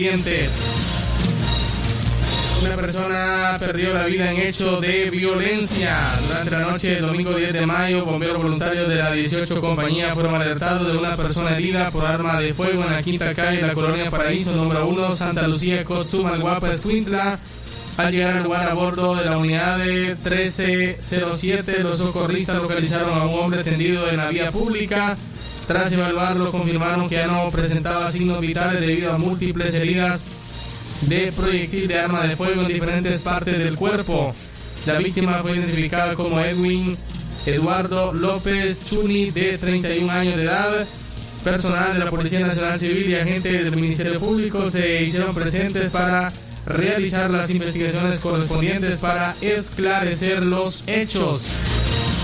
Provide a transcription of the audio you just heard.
Una persona perdió la vida en hecho de violencia. Durante la noche del domingo 10 de mayo, bomberos voluntarios de la 18 compañía fueron alertados de una persona herida por arma de fuego en la quinta calle de la colonia Paraíso, número 1, Santa Lucía, Cotzú, Malguapa, Escuintla. Al llegar al lugar a bordo de la unidad de 1307, los socorristas localizaron a un hombre tendido en la vía pública. Tras evaluarlo, confirmaron que ya no presentaba signos vitales debido a múltiples heridas de proyectil de arma de fuego en diferentes partes del cuerpo. La víctima fue identificada como Edwin Eduardo López Chuni, de 31 años de edad. Personal de la Policía Nacional Civil y agentes del Ministerio Público se hicieron presentes para realizar las investigaciones correspondientes para esclarecer los hechos.